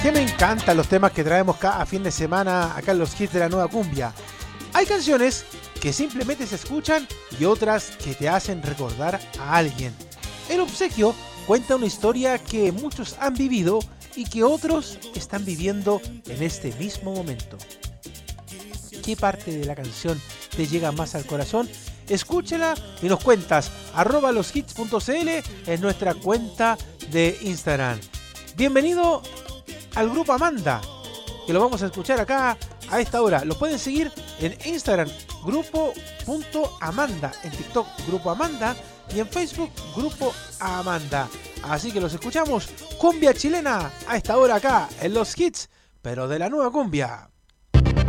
Que me encantan los temas que traemos cada fin de semana acá en los hits de la nueva cumbia. Hay canciones que simplemente se escuchan y otras que te hacen recordar a alguien. El obsequio cuenta una historia que muchos han vivido y que otros están viviendo en este mismo momento. ¿Qué parte de la canción te llega más al corazón? Escúchala y nos cuentas @loshits.cl en nuestra cuenta de Instagram. Bienvenido al grupo Amanda, que lo vamos a escuchar acá a esta hora. Lo pueden seguir en Instagram, grupo.amanda, en TikTok, Grupo Amanda, y en Facebook, Grupo Amanda. Así que los escuchamos, cumbia chilena, a esta hora acá, en los hits, pero de la nueva cumbia.